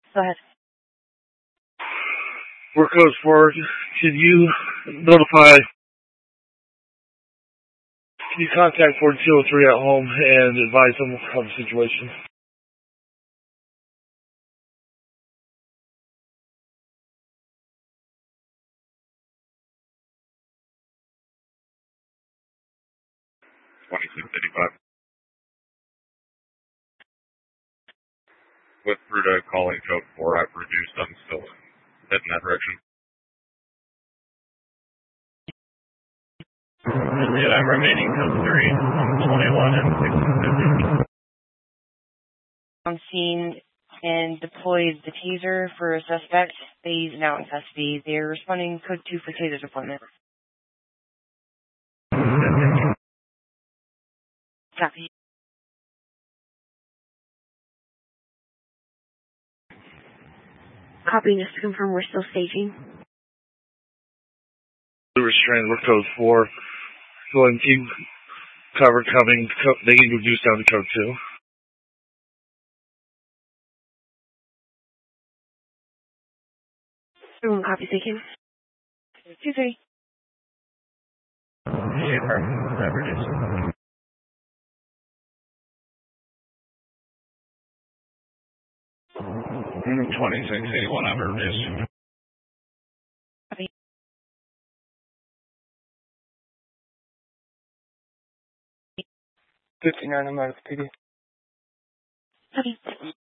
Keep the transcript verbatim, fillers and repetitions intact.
Go ahead. Work code four, can you notify, can you contact forty-two oh three at home and advise them of the situation? twenty-six eighty-five. With through to calling code four, I've reduced, I'm still heading that direction. Yeah, I'm remaining code three, twenty-one and six. On scene and deployed the taser for a suspect. He's now in custody. They're responding code two for taser deployment. Copy. Copy, just to confirm we're still staging. Restrained, work code four, going team cover coming, co- they need to reduce down to code two. Everyone copy taken. two three. Yeah, whatever it is. twenty-six eighty-one, I've reduced. Copy. fifty-nine, I'm out of P D. Copy.